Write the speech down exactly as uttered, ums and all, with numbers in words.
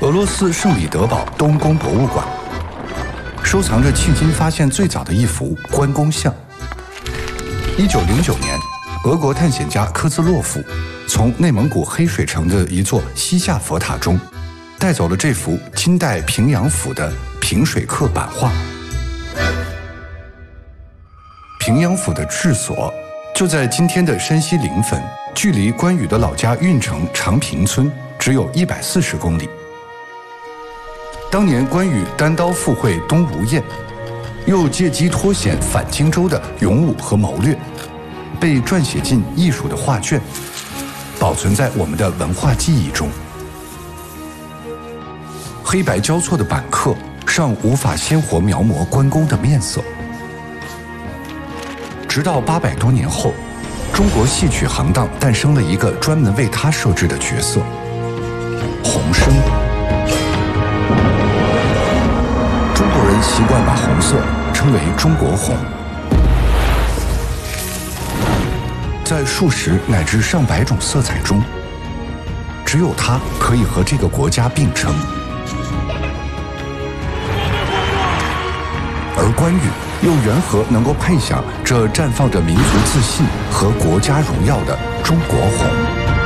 俄罗斯圣彼得堡东宫博物馆，收藏着迄今发现最早的一幅关公像。一九零九年，俄国探险家科兹洛夫从内蒙古黑水城的一座西夏佛塔中带走了这幅金代平阳府的平水刻版画。平阳府的治所就在今天的山西临汾，距离关羽的老家运城长平村只有一百四十公里。当年关羽单刀赴会东吴堰，又借机脱险反荆州的勇武和谋略，被撰写进艺术的画卷，保存在我们的文化记忆中。黑白交错的版刻尚无法鲜活描摹关公的面色。直到八百多年后，中国戏曲行当诞生了一个专门为他设置的角色——红生。中国人习惯把红色称为中国红，在数十乃至上百种色彩中，只有它可以和这个国家并称。而关羽又缘何能够配享这绽放着民族自信和国家荣耀的中国红？